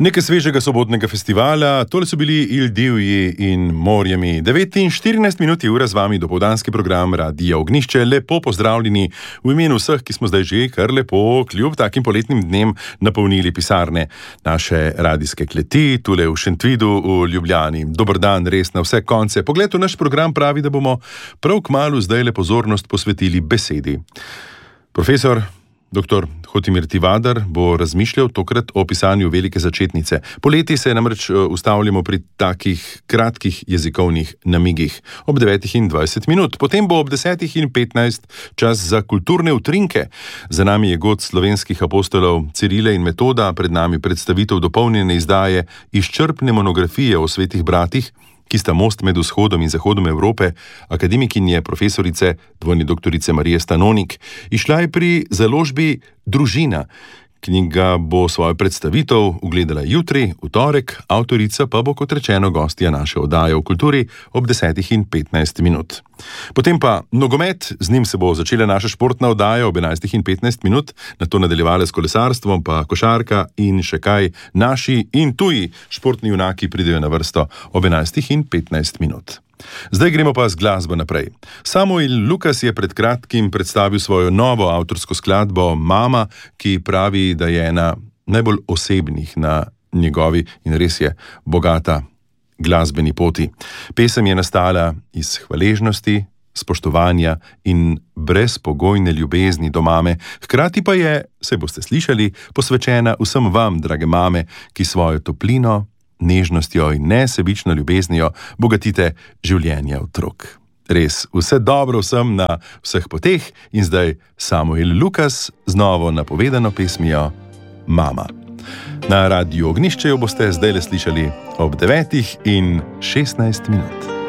Nekaj svežega sobotnega festivala, tole so bili Il Divji in Morjemi. 9:14 minut je ura z vami, dopoldanski program Radia Ognjišče. Lepo pozdravljeni v imenu vseh, ki smo zdaj že kar lepo, kljub takim poletnim dnem, napolnili pisarne naše radijske kleti, tule v Šentvidu, v Ljubljani. Dober dan, res na vse konce. Pogled v naš program pravi, da bomo prav kmalu zdajle pozornost posvetili besedi. Profesor Dr. Hotimir Tivadar bo razmišljal tokrat o pisanju velike začetnice. Poleti se namreč ustavljamo pri takih kratkih jezikovnih namigih. Ob 9:20 minut, potem bo ob 10:15 čas za kulturne utrinke. Za nami je god slovenskih apostolov Cirile in Metoda, pred nami predstavitev dopolnjene izdaje izčrpne monografije o svetih bratih, ki sta most med vzhodom in zahodom Evrope, akademikinje profesorice dvojne doktorice Marije Stanonik. Izšla je pri založbi Družina. Knjiga bo svojo predstavitev ugledala jutri, v torek, avtorica pa bo, kot rečeno, gostja naše oddaje o kulturi ob 10:15 minut. Potem pa nogomet, z njim se bo začela naša športna oddaja ob 11:15 minut, nato nadaljevala s kolesarstvom, pa košarka in še kaj. Naši in tuji športni junaki pridejo na vrsto ob 11:15 minut. Zdaj gremo pa z glasbo naprej. Samuel Lukas je pred kratkim predstavil svojo novo avtorsko skladbo Mama, ki pravi, da je ena najbolj osebnih na njegovi in res je bogata glasbeni poti. Pesem je nastala iz hvaležnosti, spoštovanja in brezpogojne ljubezni do mame, hkrati pa je, saj boste slišali, posvečena vsem vam, drage mame, ki svojo toplino, nežnostjo in nesebično ljubeznijo bogatite življenja otrok. Res, vse dobro vsem na vseh poteh in zdaj Samuel Lukas z novo napovedano pesmijo Mama. Na Radiu Ognjišče jo boste zdajle slišali ob 9:16 minut.